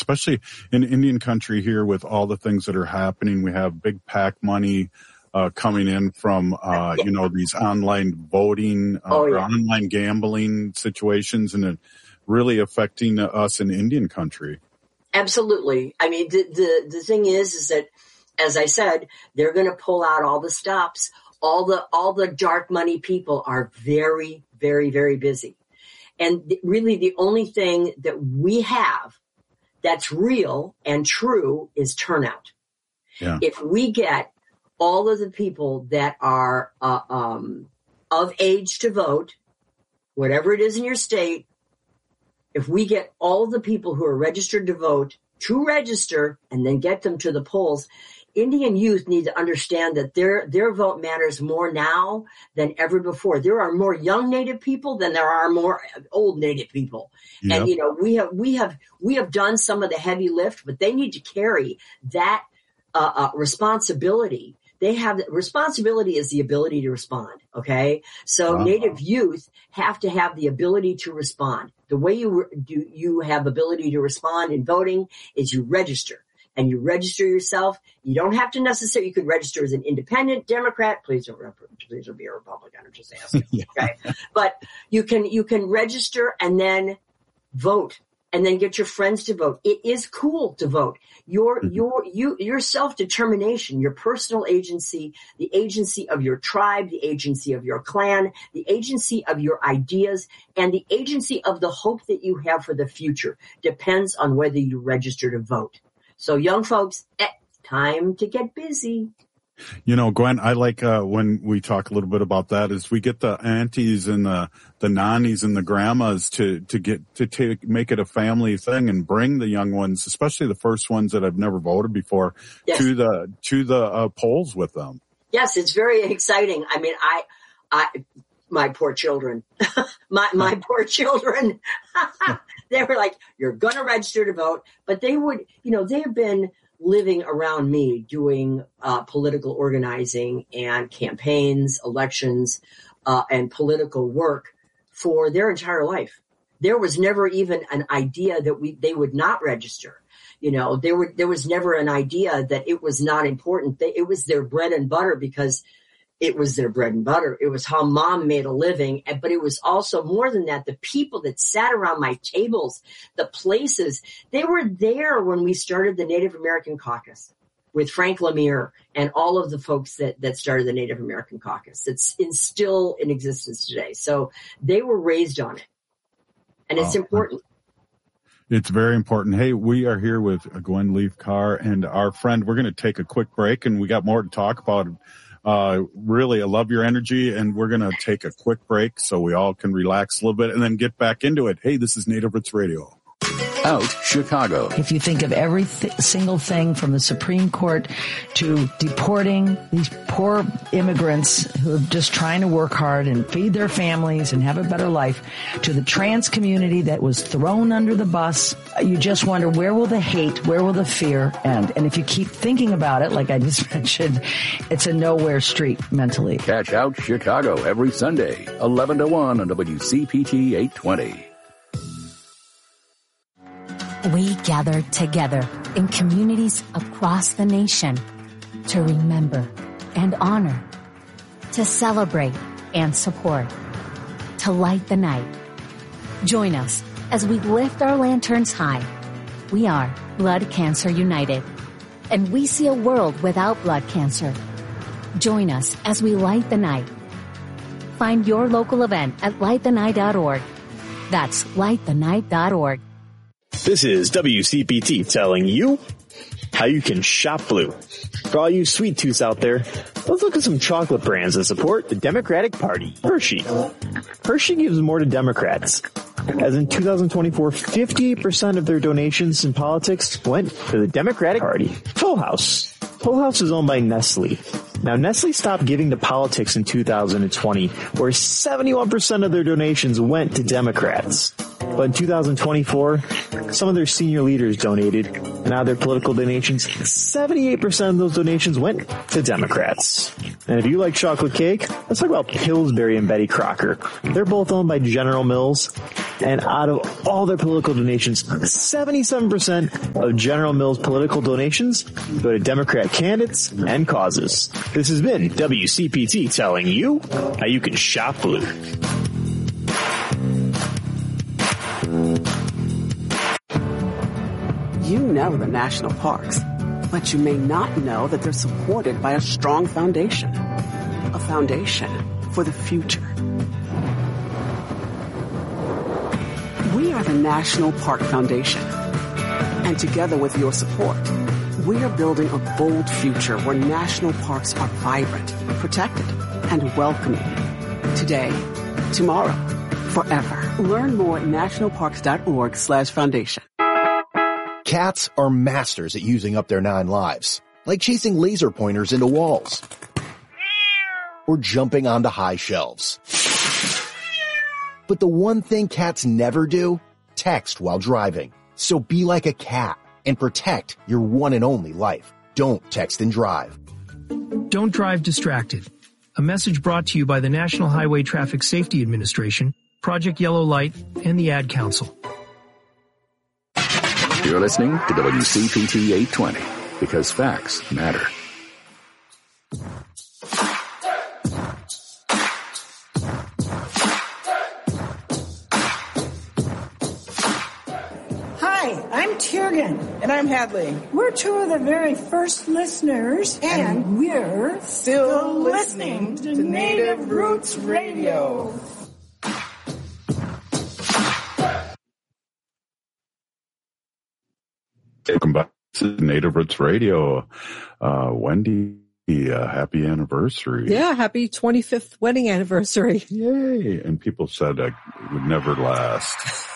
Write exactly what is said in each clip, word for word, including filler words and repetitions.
especially in Indian country here with all the things that are happening. We have big PAC money uh, coming in from, uh, you know, these online voting uh, oh, yeah. or online gambling situations, and it really affecting us in Indian country. Absolutely. I mean, the, the, the thing is, is that, as I said, they're going to pull out all the stops. All the, all the dark money people are very, very, very busy. And th- really the only thing that we have that's real and true is turnout. Yeah. If we get all of the people that are, uh, um, of age to vote, whatever it is in your state, if we get all the people who are registered to vote to register and then get them to the polls, Indian youth need to understand that their their vote matters more now than ever before. There are more young Native people than there are more old Native people. Yep. And, you know, we have we have we have done some of the heavy lift, but they need to carry that uh, uh, responsibility. They have the responsibility is the ability to respond. OK, so wow. Native youth have to have the ability to respond. The way you do you have ability to respond in voting is you register. And you register yourself. You don't have to necessarily, you could register as an independent Democrat. Please don't, please don't be a Republican. I'm just asking. Yeah. Okay. But you can, you can register and then vote and then get your friends to vote. It is cool to vote. Your, mm-hmm. your, you, your self-determination, your personal agency, the agency of your tribe, the agency of your clan, the agency of your ideas, and the agency of the hope that you have for the future depends on whether you register to vote. So young folks, eh, time to get busy. You know, Gwen, I like uh, when we talk a little bit about that is we get the aunties and the, the nannies and the grandmas to, to get to take, make it a family thing and bring the young ones, especially the first ones that have never voted before, yes. to the, to the uh, polls with them. Yes, it's very exciting. I mean, I, I, my poor children, my, my poor children, they were like, you're going to register to vote. But they would, you know, they have been living around me doing uh, political organizing and campaigns, elections, uh, and political work for their entire life. There was never even an idea that we, they would not register. You know, there were, there was never an idea that it was not important. They, it was their bread and butter because it was their bread and butter. It was how mom made a living. But it was also more than that. The people that sat around my tables, the places, they were there when we started the Native American Caucus with Frank Lemire and all of the folks that, that started the Native American Caucus. It's, it's still in existence today. So they were raised on it. And it's wow. important. It's very important. Hey, we are here with Gwen Leaf Carr and our friend. We're going to take a quick break and we got more to talk about. Uh, really, I love your energy, and we're going to take a quick break so we all can relax a little bit and then get back into it. Hey, this is Native Roots Radio. Out Chicago. If you think of every th- single thing from the Supreme Court to deporting these poor immigrants who are just trying to work hard and feed their families and have a better life, to the trans community that was thrown under the bus, you just wonder, where will the hate, where will the fear end? And if you keep thinking about it, like I just mentioned, it's a nowhere street mentally. Catch Out Chicago every Sunday, eleven to one on W C P T eight twenty. We gather together in communities across the nation to remember and honor, to celebrate and support, to light the night. Join us as we lift our lanterns high. We are Blood Cancer United, and we see a world without blood cancer. Join us as we light the night. Find your local event at light the night dot org. That's light the night dot org. This is W C P T telling you how you can shop blue. For all you sweet tooths out there, let's look at some chocolate brands that support the Democratic Party. Hershey. Hershey gives more to Democrats. As in two thousand twenty-four, fifty percent of their donations in politics went to the Democratic Party. Toll House. Toll House is owned by Nestle. Now, Nestle stopped giving to politics in two thousand twenty, where seventy-one percent of their donations went to Democrats. But in two thousand twenty-four, some of their senior leaders donated, and out of their political donations, seventy-eight percent of those donations went to Democrats. And if you like chocolate cake, let's talk about Pillsbury and Betty Crocker. They're both owned by General Mills, and out of all their political donations, seventy-seven percent of General Mills' political donations go to Democrat candidates and causes. This has been W C P T telling you how you can shop blue. You know the national parks, but you may not know that they're supported by a strong foundation. A foundation for the future. We are the National Park Foundation. And together with your support, we are building a bold future where national parks are vibrant, protected, and welcoming. Today, tomorrow, forever. Learn more at nationalparks.org slash foundation. Cats are masters at using up their nine lives, like chasing laser pointers into walls or jumping onto high shelves. But the one thing cats never do, text while driving. So be like a cat and protect your one and only life. Don't text and drive. Don't drive distracted. A message brought to you by the National Highway Traffic Safety Administration, Project Yellow Light, and the Ad Council. You're listening to W C P T eight twenty, because facts matter. I'm Tiergan. And I'm Hadley. We're two of the very first listeners, and, and we're still, still listening, listening to Native Roots Radio. Welcome back to Native Roots Radio. Uh, Wendy, uh, happy anniversary. Yeah, happy twenty-fifth wedding anniversary. Yay. And people said it would never last.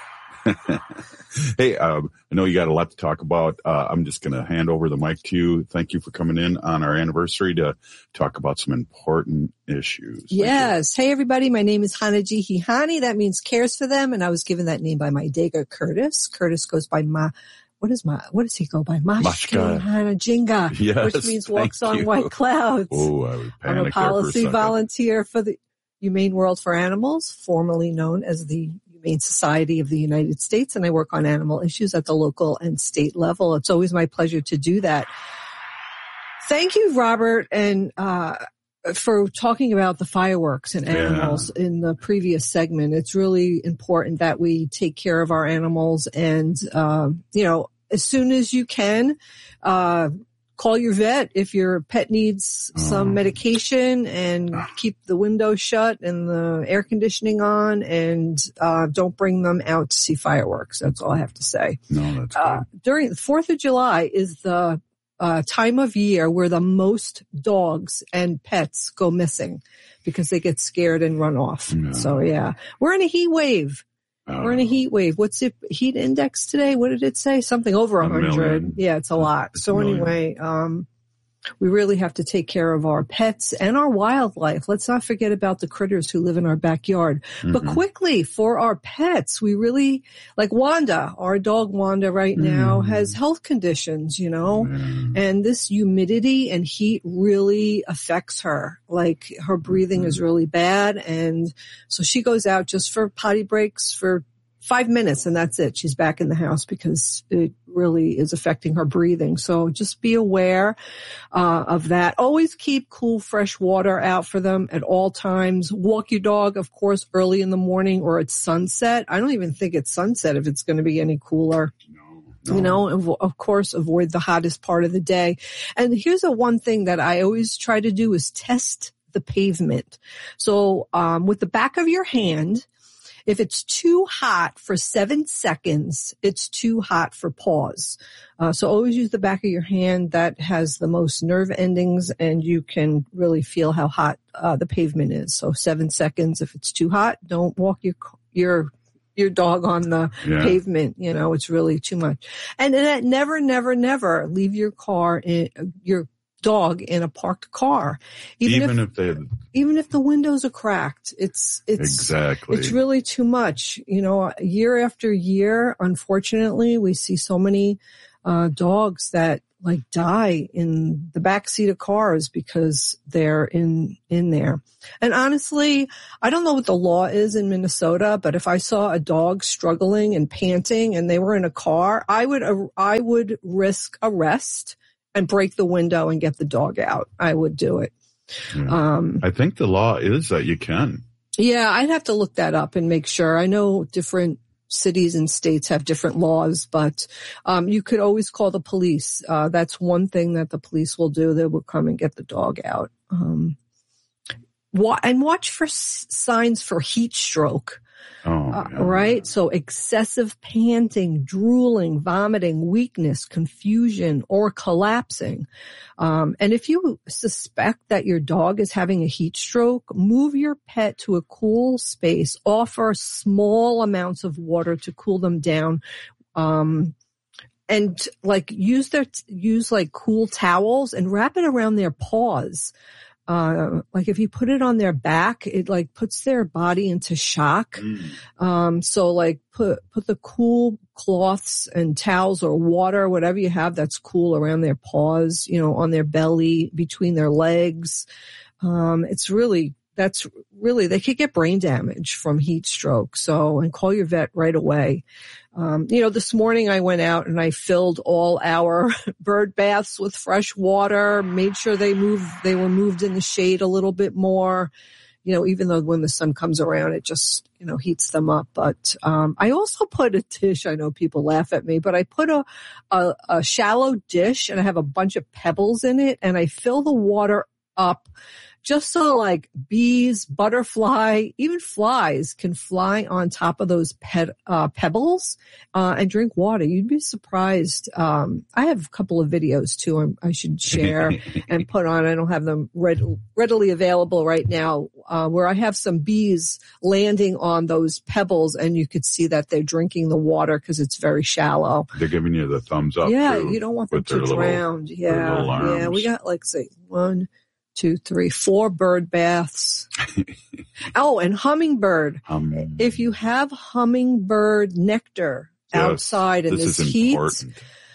Hey, um, I know you got a lot to talk about. Uh, I'm just going to hand over the mic to you. Thank you for coming in on our anniversary to talk about some important issues. Yes. Hey, everybody. My name is Hanaji Hihani. That means cares for them. And I was given that name by my Dega Curtis. Curtis goes by Ma. What is my, what does he go by? Mashka Hanajinga, yes, which means walks on you. white clouds. Oh, I was I'm a policy for a volunteer for the Humane World for Animals, formerly known as the Humane Society of the United States, and I work on animal issues at the local and state level. It's always my pleasure to do that. Thank you, Robert, and uh for talking about the fireworks and animals yeah. in the previous segment. It's really important that we take care of our animals, and uh, you know, as soon as you can, uh call your vet if your pet needs some medication, and keep the windows shut and the air conditioning on, and uh don't bring them out to see fireworks. That's all I have to say. No, that's good. Uh, during the fourth of July is the uh time of year where the most dogs and pets go missing because they get scared and run off. No. So yeah, we're in a heat wave. Uh, We're in a heat wave. What's the heat index today? What did it say? Something over a hundred. Yeah, it's a lot. It's so a anyway, um, we really have to take care of our pets and our wildlife. Let's not forget about the critters who live in our backyard. Mm-hmm. But quickly, for our pets, we really, like Wanda, our dog Wanda right now mm-hmm. has health conditions, you know, mm-hmm. and this humidity and heat really affects her. Like her breathing mm-hmm. is really bad. And so she goes out just for potty breaks for five minutes, and that's it. She's back in the house because it really is affecting her breathing. So just be aware uh, of that. Always keep cool, fresh water out for them at all times. Walk your dog, of course, early in the morning or at sunset. I don't even think it's sunset if it's going to be any cooler. No, no. You know, of course, avoid the hottest part of the day. And here's a one thing that I always try to do is test the pavement. So um, with the back of your hand, if it's too hot for seven seconds, it's too hot for pause. Uh, so always use the back of your hand. That has the most nerve endings, and you can really feel how hot uh, the pavement is. So seven seconds. If it's too hot, don't walk your your your dog on the yeah. pavement. You know, it's really too much. And that never, never, never leave your car in your dog in a parked car. Even, even if, if they, even if the windows are cracked, it's, it's, exactly. it's really too much. You know, year after year, unfortunately, we see so many, uh, dogs that like die in the back seat of cars because they're in, in there. And honestly, I don't know what the law is in Minnesota, but if I saw a dog struggling and panting and they were in a car, I would, uh, I would risk arrest and break the window and get the dog out. I would do it. Yeah. Um, I think the law is that you can. Yeah, I'd have to look that up and make sure. I know different cities and states have different laws, but um, you could always call the police. Uh, that's one thing that the police will do. They will come and get the dog out. Um, wa- and watch for s- signs for heat stroke. Oh, uh, yeah. Right? So excessive panting, drooling, vomiting, weakness, confusion, or collapsing. Um, and if you suspect that your dog is having a heat stroke, move your pet to a cool space. Offer small amounts of water to cool them down. Um, and like use their, use like cool towels and wrap it around their paws. Uh, like if you put it on their back, it like puts their body into shock. Mm. Um, so like put, put the cool cloths and towels or water, whatever you have that's cool around their paws, you know, on their belly, between their legs. Um, it's really, that's really, they could get brain damage from heat stroke. So, and call your vet right away. Um, you know, this morning I went out and I filled all our bird baths with fresh water, made sure they moved, they were moved in the shade a little bit more, you know, even though when the sun comes around, it just, you know, heats them up. But, um, I also put a dish. I know people laugh at me, but I put a, a, a shallow dish and I have a bunch of pebbles in it and I fill the water up just so like bees, butterfly, even flies can fly on top of those pe- uh, pebbles, uh, and drink water. You'd be surprised. Um, I have a couple of videos too I, I should share and put on. I don't have them read- readily available right now, uh, where I have some bees landing on those pebbles and you could see that they're drinking the water because it's very shallow. They're giving you the thumbs up. Yeah. too, You don't want them to little, drown. Yeah. Yeah. We got like say one, two, three, four bird baths. Oh, and hummingbird. Um, if you have hummingbird nectar yes, outside in this, this heat, important.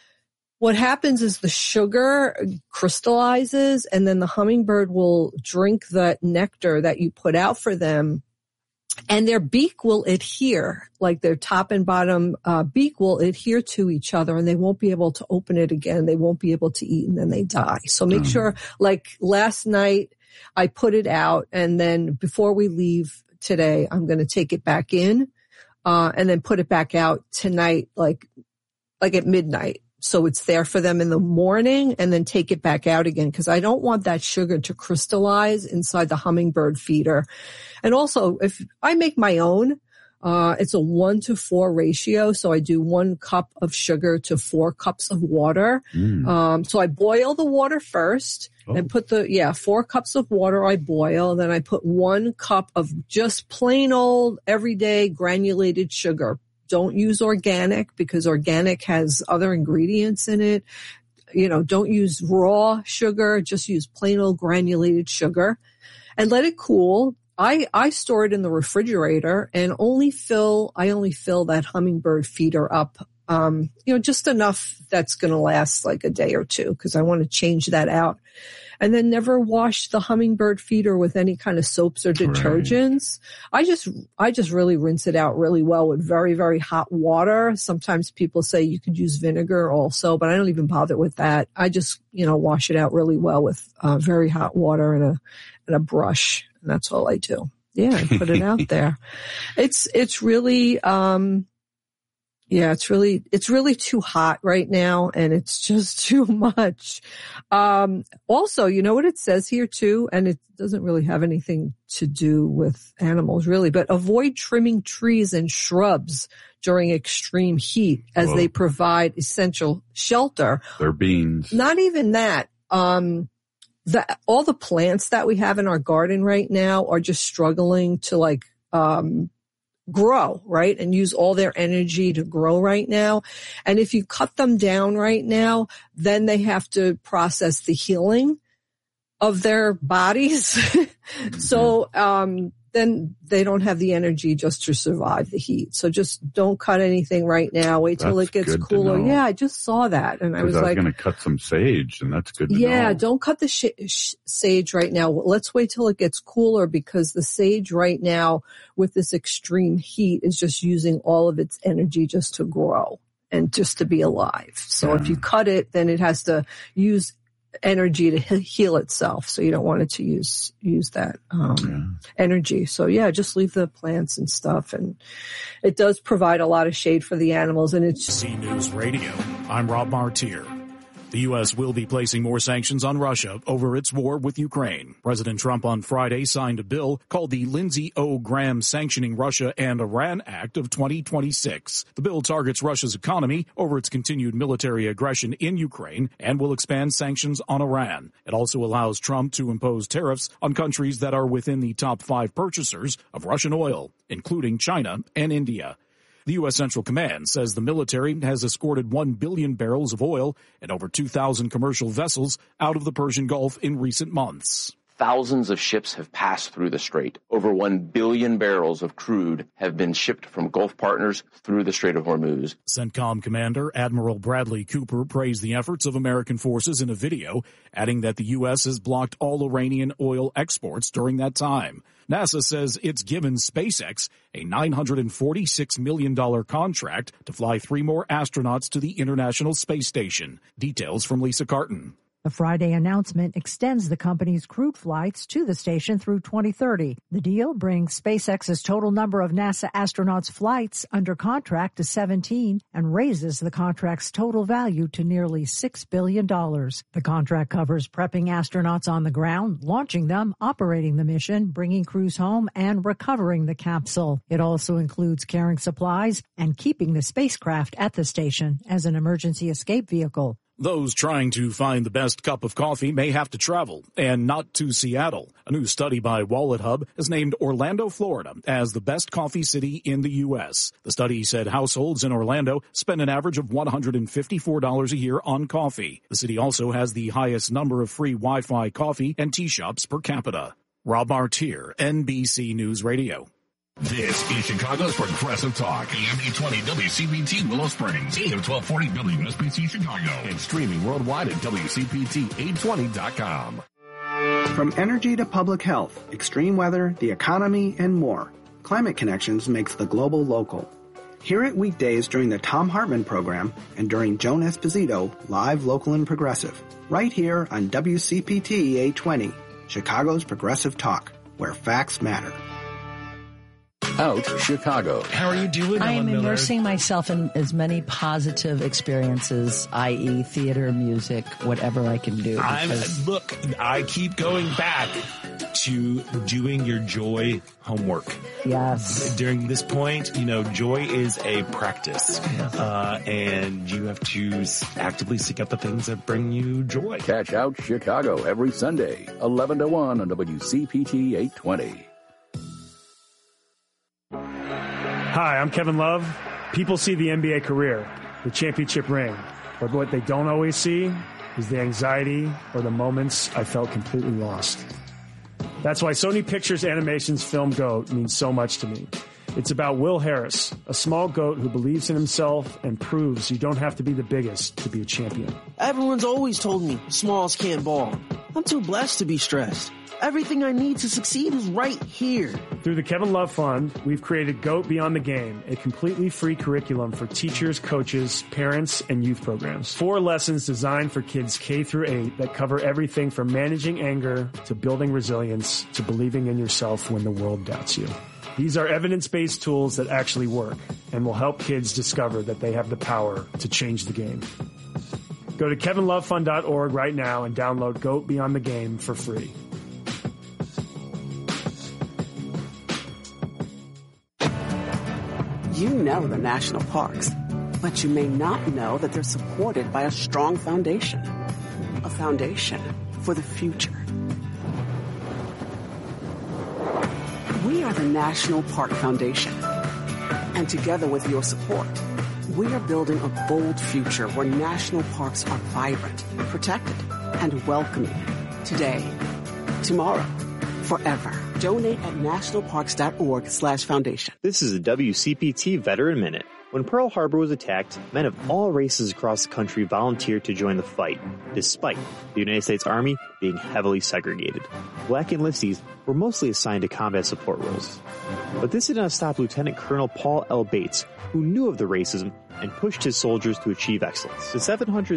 What happens is the sugar crystallizes and then the hummingbird will drink the nectar that you put out for them. And their beak will adhere, like their top and bottom uh, beak will adhere to each other and they won't be able to open it again. They won't be able to eat and then they die. So make mm. sure, like last night, I put it out and then before we leave today, I'm going to take it back in, uh, and then put it back out tonight, like, like at midnight. So it's there for them in the morning and then take it back out again because I don't want that sugar to crystallize inside the hummingbird feeder. And also if I make my own, uh, it's a one to four ratio. So I do one cup of sugar to four cups of water. Mm. Um, so I boil the water first oh. and put the, yeah, four cups of water I boil. Then I put one cup of just plain old everyday granulated sugar. Don't use organic because organic has other ingredients in it. You know, don't use raw sugar. Just use plain old granulated sugar and let it cool. I, I store it in the refrigerator and only fill, I only fill that hummingbird feeder up, um, you know, just enough that's going to last like a day or two because I want to change that out. And then never wash the hummingbird feeder with any kind of soaps or detergents. Right. I just, I just really rinse it out really well with very, very hot water. Sometimes people say you could use vinegar also, but I don't even bother with that. I just, you know, wash it out really well with uh, very hot water and a, and a brush. And that's all I do. Yeah. I put it out there. It's, it's really, um, yeah, it's really, it's really too hot right now and it's just too much. Um, also, you know what it says here too, and it doesn't really have anything to do with animals really, but avoid trimming trees and shrubs during extreme heat as Whoa. They provide essential shelter. They're beans. Not even that. Um, the, all the plants that we have in our garden right now are just struggling to like, um, grow, right? And use all their energy to grow right now. And if you cut them down right now, then they have to process the healing of their bodies. So, um, then they don't have the energy just to survive the heat. So just don't cut anything right now. Wait till That's it gets good to cooler. know. Yeah, I just saw that. And I was I was like, going to cut some sage, and that's good to yeah, know. don't cut the sh- sh- sage right now. Let's wait till it gets cooler, because the sage right now with this extreme heat is just using all of its energy just to grow and just to be alive. So Yeah. if you cut it, then it has to use energy to he- heal itself. So you don't want it to use, use that, um, Yeah. energy. So yeah, just leave the plants and stuff. And it does provide a lot of shade for the animals. And it's C News Radio. I'm Rob Martier. The U S will be placing more sanctions on Russia over its war with Ukraine. President Trump on Friday signed a bill called the Lindsey O. Graham Sanctioning Russia and Iran Act of twenty twenty-six. The bill targets Russia's economy over its continued military aggression in Ukraine and will expand sanctions on Iran. It also allows Trump to impose tariffs on countries that are within the top five purchasers of Russian oil, including China and India. The U S. Central Command says the military has escorted one billion barrels of oil and over two thousand commercial vessels out of the Persian Gulf in recent months. Thousands of ships have passed through the strait. Over one billion barrels of crude have been shipped from Gulf partners through the Strait of Hormuz. CENTCOM Commander Admiral Bradley Cooper praised the efforts of American forces in a video, adding that the U S has blocked all Iranian oil exports during that time. NASA says it's given SpaceX a nine hundred forty-six million dollars contract to fly three more astronauts to the International Space Station. Details from Lisa Carton. The Friday announcement extends the company's crewed flights to the station through twenty thirty. The deal brings SpaceX's total number of NASA astronauts' flights under contract to seventeen and raises the contract's total value to nearly six billion dollars. The contract covers prepping astronauts on the ground, launching them, operating the mission, bringing crews home, and recovering the capsule. It also includes carrying supplies and keeping the spacecraft at the station as an emergency escape vehicle. Those trying to find the best cup of coffee may have to travel, and not to Seattle. A new study by Wallet Hub has named Orlando, Florida, as the best coffee city in the U S. The study said households in Orlando spend an average of one hundred fifty-four dollars a year on coffee. The city also has the highest number of free Wi-Fi coffee and tea shops per capita. Rob Martier, N B C News Radio. This is Chicago's Progressive Talk, A M eight twenty W C P T Willow Springs, A M twelve forty W S B C Chicago, and streaming worldwide at W C P T eight twenty dot com. From energy to public health, extreme weather, the economy, and more, Climate Connections makes the global local. Hear it weekdays during the Tom Hartman program and during Joan Esposito, live, local, and progressive, right here on W C P T eight twenty, Chicago's Progressive Talk, where facts matter. Out Chicago. How are you doing? I am immersing myself in as many positive experiences, that is theater, music, whatever I can do. I'm, look, I keep going back to doing your joy homework. Yes. During this point, you know, joy is a practice, uh, and you have to actively seek out the things that bring you joy. Catch Out Chicago every Sunday, eleven to one on W C P T eight twenty. Hi, I'm Kevin Love. People see the N B A career, the championship ring, but what they don't always see is the anxiety or the moments I felt completely lost. That's why Sony Pictures Animation's film GOAT means so much to me. It's about Will Harris, a small goat who believes in himself and proves you don't have to be the biggest to be a champion. Everyone's always told me smalls can't ball. I'm too blessed to be stressed. Everything I need to succeed is right here. Through the Kevin Love Fund, we've created GOAT Beyond the Game, a completely free curriculum for teachers, coaches, parents, and youth programs. Four lessons designed for kids K through eight that cover everything from managing anger to building resilience to believing in yourself when the world doubts you. These are evidence-based tools that actually work and will help kids discover that they have the power to change the game. Go to kevin love fund dot org right now and download GOAT Beyond the Game for free. You know the national parks, but you may not know that they're supported by a strong foundation. A foundation for the future. We are the National Park Foundation, And together with your support, we are building a bold future where national parks are vibrant, protected, and welcoming. Today, tomorrow, forever. Donate at nationalparks.org slash foundation. This is a W C P T Veteran Minute. When Pearl Harbor was attacked, men of all races across the country volunteered to join the fight, despite the United States Army being heavily segregated. Black enlistees were mostly assigned to combat support roles. But this did not stop Lieutenant Colonel Paul L. Bates, who knew of the racism and pushed his soldiers to achieve excellence. The seven hundred